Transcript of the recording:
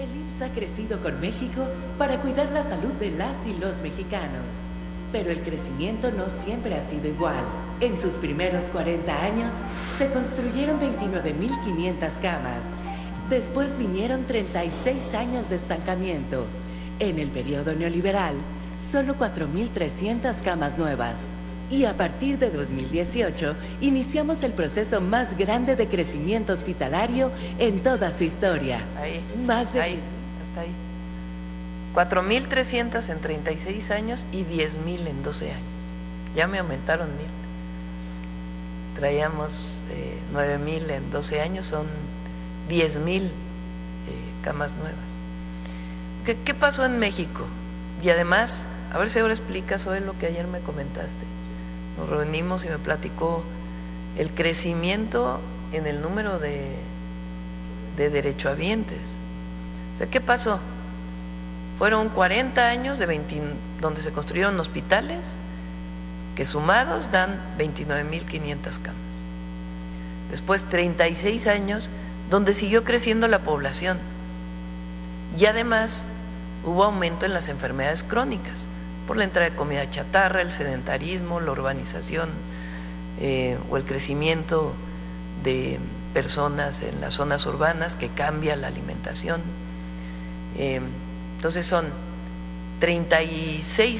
El IMSS ha crecido con México para cuidar la salud de las y los mexicanos. Pero el crecimiento no siempre ha sido igual. En sus primeros 40 años se construyeron 29.500 camas. Después vinieron 36 años de estancamiento. En el periodo neoliberal, solo 4.300 camas nuevas. Y a partir de 2018, iniciamos el proceso más grande de crecimiento hospitalario en toda su historia. Hasta ahí. 4.300 en 36 años y 10.000 en 12 años. Ya me aumentaron 1.000. Traíamos 9.000 en 12 años, son 10.000 camas nuevas. ¿Qué pasó en México? Y además, a ver si ahora explicas hoy lo que ayer me comentaste. Nos reunimos y me platicó el crecimiento en el número de derechohabientes. O sea, ¿qué pasó? Fueron 40 años donde se construyeron hospitales que sumados dan 29.500 camas. Después 36 años donde siguió creciendo la población y además hubo aumento en las enfermedades crónicas por la entrada de comida chatarra, el sedentarismo, la urbanización o el crecimiento de personas en las zonas urbanas que cambia la alimentación. Entonces son 36